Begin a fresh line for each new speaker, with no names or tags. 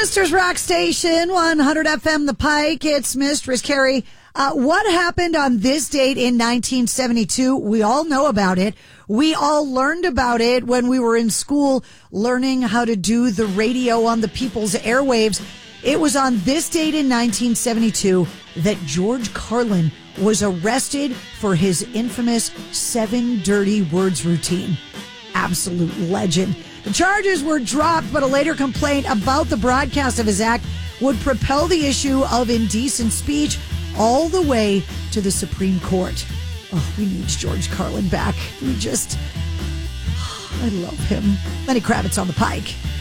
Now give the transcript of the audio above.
Worcester's Rock Station, 100 FM The Pike. It's Mistress Carrie. What happened on this date in 1972? We all know about it. We all learned about it when we were in school learning how to do the radio on the people's airwaves. It was on this date in 1972 that George Carlin was arrested for his infamous 7 dirty words routine. Absolute legend. The charges were dropped, but a later complaint about the broadcast of his act would propel the issue of indecent speech all the way to the Supreme Court. Oh, we need George Carlin back. I love him. Lenny Kravitz on the Pike.